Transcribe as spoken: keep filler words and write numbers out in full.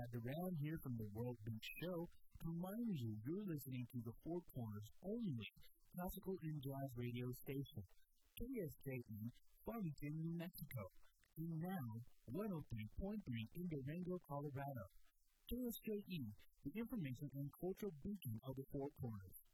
Duran here from the World Beat Show to remind you you're listening to the Four Corners only classical and jazz radio station, K S J E, Farmington, New Mexico, and now one oh three point three in Durango, Colorado. K S J E, the information and cultural beacon of the Four Corners.